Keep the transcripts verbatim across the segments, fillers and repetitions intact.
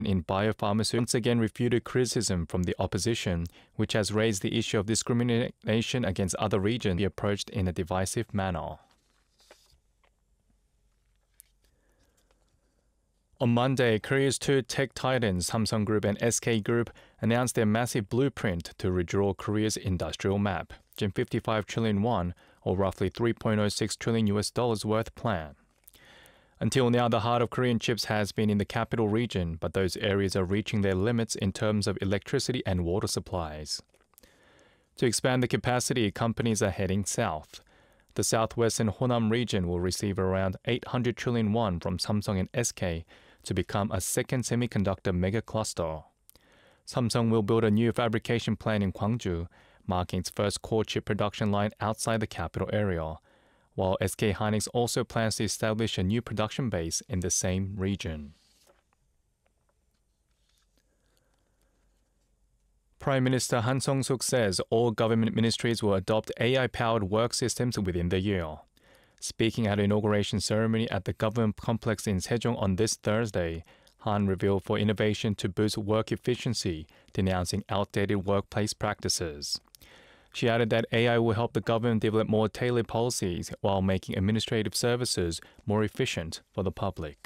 in biopharmaceuticals once again refuted criticism from the opposition, which has raised the issue of discrimination against other regions be approached in a divisive manner. On Monday, Korea's two tech titans, Samsung Group and S K Group, announced their massive blueprint to redraw Korea's industrial map, fifty-five trillion won, or roughly three point oh six trillion U S dollars worth plan. Until now, the heart of Korean chips has been in the capital region, but those areas are reaching their limits in terms of electricity and water supplies. To expand the capacity, companies are heading south. The southwestern Honam region will receive around eight hundred trillion won from Samsung and S K to become a second semiconductor mega cluster. Samsung will build a new fabrication plant in Gwangju, marking its first core chip production line outside the capital area, while S K hynix also plans to establish a new production base in the same region. Prime Minister Han Song-suk says all government ministries will adopt A I-powered work systems within the year. Speaking at an inauguration ceremony at the government complex in Sejong on this Thursday, Han revealed for innovation to boost work efficiency, denouncing outdated workplace practices. She added that A I will help the government develop more tailored policies while making administrative services more efficient for the public.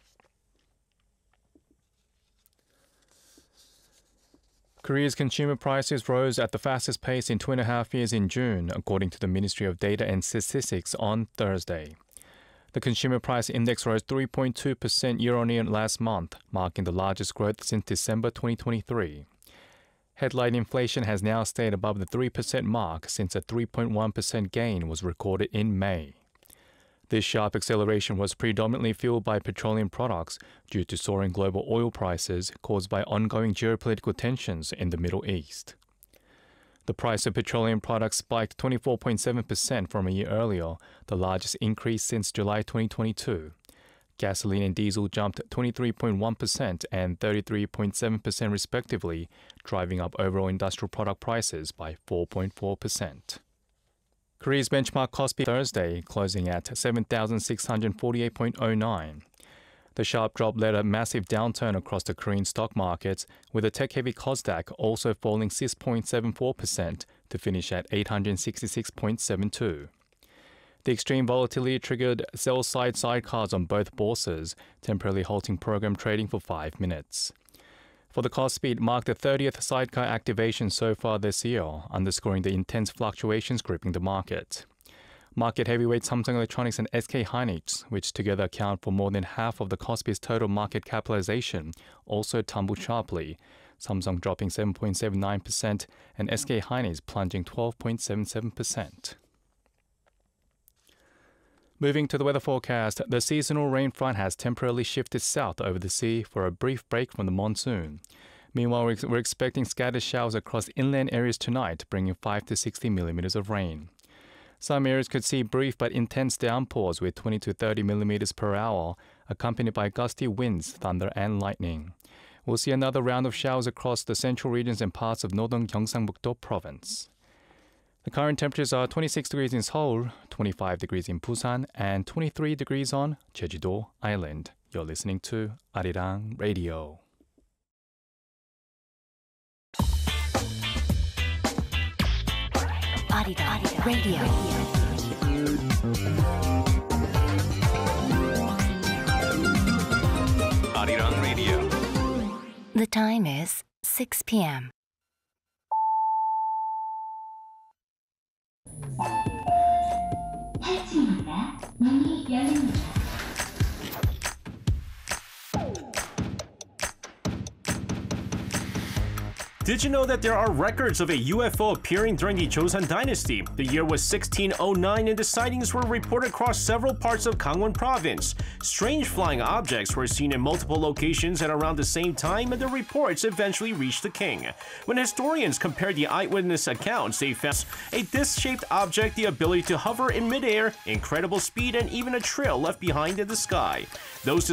Korea's consumer prices rose at the fastest pace in two and a half years in June, according to the Ministry of Data and Statistics on Thursday. The consumer price index rose three point two percent year-on-year last month, marking the largest growth since December twenty twenty-three. Headline inflation has now stayed above the three percent mark since a three point one percent gain was recorded in May. This sharp acceleration was predominantly fueled by petroleum products due to soaring global oil prices caused by ongoing geopolitical tensions in the Middle East. The price of petroleum products spiked twenty-four point seven percent from a year earlier, the largest increase since July twenty twenty-two. Gasoline and diesel jumped twenty-three point one percent and thirty-three point seven percent respectively, driving up overall industrial product prices by four point four percent. Korea's benchmark Kospi Thursday, closing at seven thousand six hundred forty-eight point oh nine. The sharp drop led a massive downturn across the Korean stock markets, with the tech-heavy Kosdaq also falling six point seven four percent to finish at eight hundred sixty-six point seven two. The extreme volatility triggered sell-side sidecars on both bourses, temporarily halting program trading for five minutes. For the Kospi, it marked the thirtieth sidecar activation so far this year, underscoring the intense fluctuations gripping the market. Market heavyweights Samsung Electronics and S K hynix, which together account for more than half of the Kospi's total market capitalization, also tumbled sharply, Samsung dropping seven point seven nine percent and S K hynix plunging twelve point seven seven percent. Moving to the weather forecast, the seasonal rain front has temporarily shifted south over the sea for a brief break from the monsoon. Meanwhile, we're expecting scattered showers across inland areas tonight, bringing five to sixty millimeters of rain. Some areas could see brief but intense downpours with twenty to thirty millimeters per hour, accompanied by gusty winds, thunder, and lightning. We'll see another round of showers across the central regions and parts of northern Gyeongsangbuk-do province. The current temperatures are twenty-six degrees in Seoul, twenty-five degrees in Busan, and twenty-three degrees on Jeju-do Island. You're listening to Arirang Radio. Arirang Radio. Arirang Radio. The time is six p m 탈출입니다. 문이 열립니다. Did you know that there are records of a U F O appearing during the Joseon Dynasty? The year was sixteen oh nine and the sightings were reported across several parts of Gangwon Province. Strange flying objects were seen in multiple locations at around the same time, and the reports eventually reached the king. When historians compared the eyewitness accounts, they found a disc-shaped object, the ability to hover in midair, incredible speed, and even a trail left behind in the sky. Those